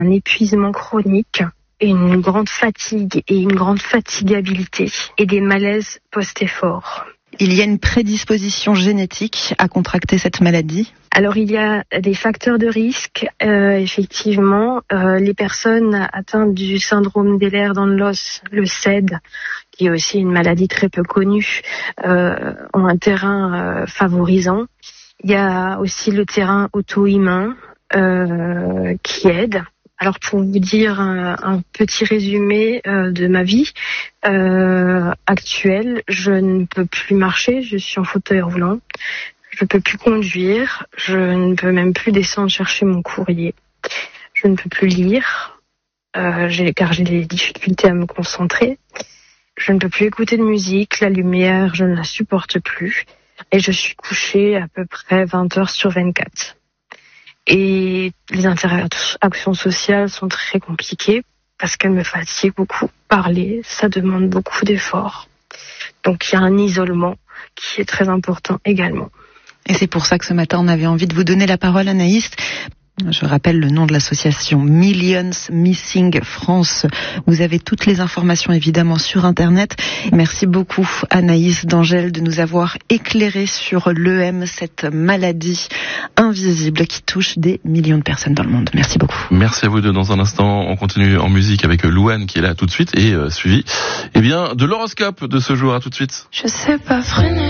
un épuisement chronique, une grande fatigue et une grande fatigabilité et des malaises post-effort. Il y a une prédisposition génétique à contracter cette maladie ? Alors il y a des facteurs de risque, effectivement. Les personnes atteintes du syndrome des lèvres dans l'os, le SED, qui est aussi une maladie très peu connue, ont un terrain favorisant. Il y a aussi le terrain auto-immun qui aide. Alors pour vous dire un petit résumé de ma vie actuelle, je ne peux plus marcher, je suis en fauteuil roulant, je ne peux plus conduire, je ne peux même plus descendre chercher mon courrier, je ne peux plus lire car j'ai des difficultés à me concentrer, je ne peux plus écouter de musique, la lumière je ne la supporte plus et je suis couchée à peu près 20 heures sur 24. Et les interactions sociales sont très compliquées parce qu'elles me fatiguent beaucoup. Parler, ça demande beaucoup d'efforts. Donc il y a un isolement qui est très important également. Et c'est pour ça que ce matin, on avait envie de vous donner la parole, Anaïs. Je rappelle le nom de l'association Millions Missing France. Vous avez toutes les informations évidemment sur Internet. Merci beaucoup Anaïs d'Angèle de nous avoir éclairé sur l'EM, cette maladie invisible qui touche des millions de personnes dans le monde. Merci beaucoup. Merci à vous deux. Dans un instant, on continue en musique avec Louane qui est là tout de suite et suivi de l'horoscope de ce jour. À tout de suite. Je sais pas freiner.